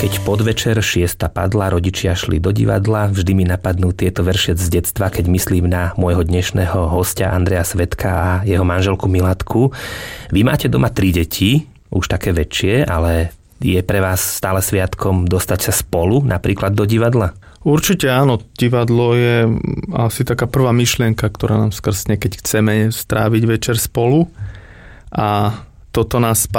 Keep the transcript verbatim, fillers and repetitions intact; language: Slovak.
Keď podvečer šiesta padla, rodičia šli do divadla, vždy mi napadnú tieto verše z detstva, keď myslím na môjho dnešného hostia Andreja Svedka a jeho manželku Milatku. Vy máte doma tri deti, už také väčšie, ale je pre vás stále sviatkom dostať sa spolu, napríklad do divadla? Určite áno, divadlo je asi taká prvá myšlienka, ktorá nám skrsne, keď chceme stráviť večer spolu. A toto nás spája